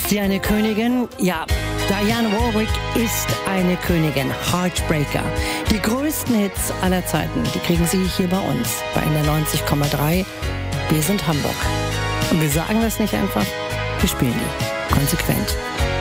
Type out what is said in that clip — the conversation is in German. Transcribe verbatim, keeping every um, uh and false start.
Ist sie eine Königin? Ja, Dionne Warwick ist eine Königin. Heartbreaker. Die größten Hits aller Zeiten, die kriegen Sie hier bei uns, bei N R neunzig Komma drei. Wir sind Hamburg. Und wir sagen das nicht einfach, wir spielen die. Konsequent.